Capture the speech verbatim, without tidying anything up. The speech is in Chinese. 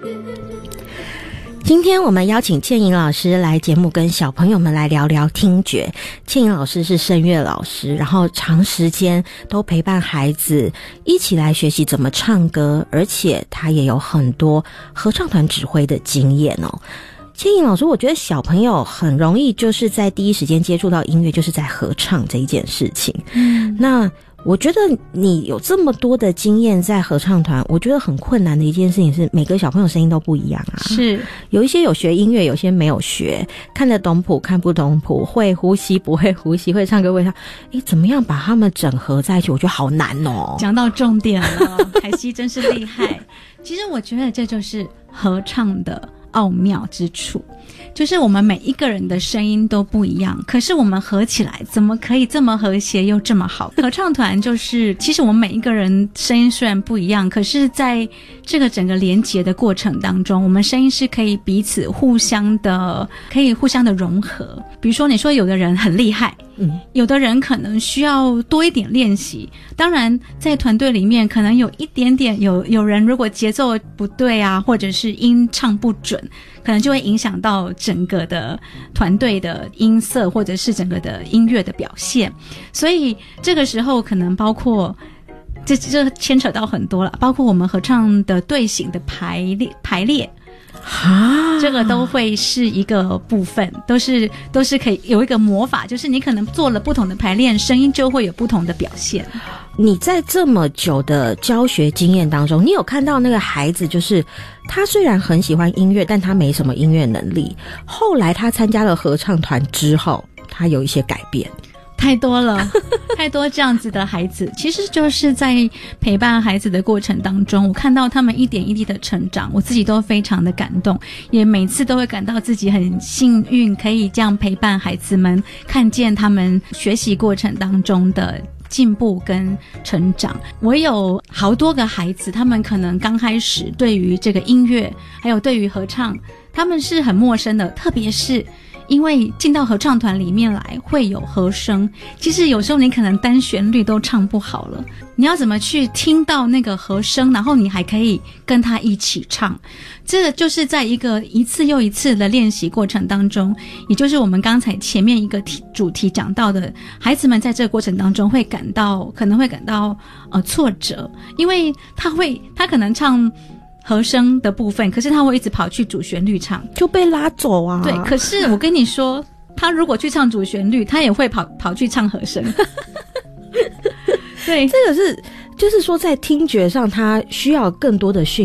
今天我们邀请倩颖老师来节目，跟小朋友们来聊聊听觉。倩颖老师是声乐老师，然后长时间都陪伴孩子一起来学习怎么唱歌，而且他也有很多合唱团指挥的经验哦。倩颖老师，我觉得小朋友很容易就是在第一时间接触到音乐，就是在合唱这一件事情。嗯，那我觉得你有这么多的经验在合唱团，我觉得很困难的一件事情是每个小朋友声音都不一样啊。 是， 有一些有学音乐，有些没有学，看得懂谱看不懂谱，会呼吸不会呼吸，会唱歌会唱，诶，怎么样把他们整合在一起，我觉得好难哦。 讲到重点了，凯西真是厉害。其实我觉得这就是合唱的奥妙之处，就是我们每一个人的声音都不一样，可是我们合起来怎么可以这么和谐又这么好？合唱团就是其实我们每一个人声音虽然不一样，可是在这个整个连结的过程当中，我们声音是可以彼此互相的可以互相的融合。比如说你说有的人很厉害，嗯，有的人可能需要多一点练习，当然在团队里面可能有一点点有有人如果节奏不对啊，或者是音唱不准，可能就会影响到整个的团队的音色或者是整个的音乐的表现。所以这个时候可能包括这这牵扯到很多了，包括我们合唱的队形的排列排列啊，这个都会是一个部分，都是都是可以有一个魔法，就是你可能做了不同的排练，声音就会有不同的表现。 你在这么久的教学经验当中，你有看到那个孩子，就是他虽然很喜欢音乐，但他没什么音乐能力，后来他参加了合唱团之后，他有一些改变。 太多了，太多这样子的孩子，其实就是在陪伴孩子的过程当中，我看到他们一点一滴的成长，我自己都非常的感动，也每次都会感到自己很幸运，可以这样陪伴孩子们，看见他们学习过程当中的进步跟成长。我有好多个孩子，他们可能刚开始对于这个音乐还有对于合唱他们是很陌生的，特别是因为进到合唱团里面来会有和声，其实有时候你可能单旋律都唱不好了，你要怎么去听到那个和声，然后你还可以跟他一起唱，这个就是在一个一次又一次的练习过程当中，也就是我们刚才前面一个题主题讲到的，孩子们在这个过程当中会感到可能会感到呃挫折，因为他会他可能唱和声的部分，可是他会一直跑去主旋律唱， 就被拉走啊。 对，可是我跟你说，他如果去唱主旋律，他也会跑跑去唱和声。对， 这个是就是说在听觉上他需要更多的训